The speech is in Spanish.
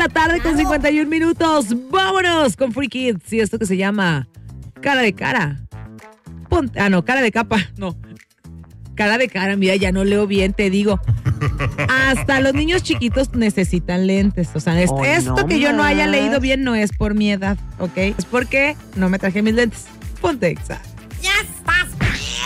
la tarde con 51 minutos. Vámonos con Free Kids y esto que se llama Cara de Cara. Cara de capa. No. Cara de cara, mira, ya no leo bien, te digo. Hasta los niños chiquitos necesitan lentes. O sea, esto que yo no haya leído bien no es por mi edad, ¿ok? Es porque no me traje mis lentes. Ponte Exa.